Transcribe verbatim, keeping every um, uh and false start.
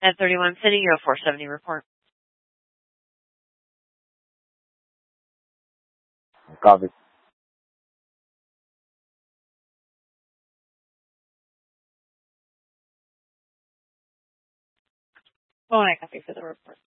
At thirty-one, sending you a four seventy report. Copy. Oh, and I copy for the report.